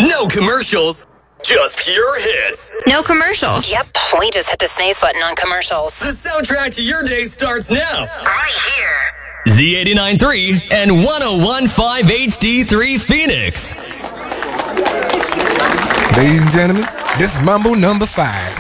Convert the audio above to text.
No commercials, just pure hits. No commercials. Yep, we just hit the snooze button on commercials. The soundtrack to your day starts now. Right here. Z89.3 and 101.5 HD3 Phoenix. Ladies and gentlemen, this is Mambo number 5.